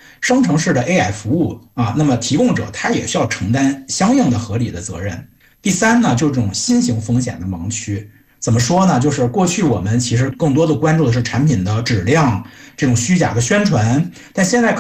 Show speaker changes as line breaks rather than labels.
生成式的 AI 服务啊，那么提供者他也需要承担相应的合理的责任。第三呢，就是这种新型风险的盲区。怎么说呢？就是过去我们其实更多的关注的是产品的质量，这种虚假的宣传，但现在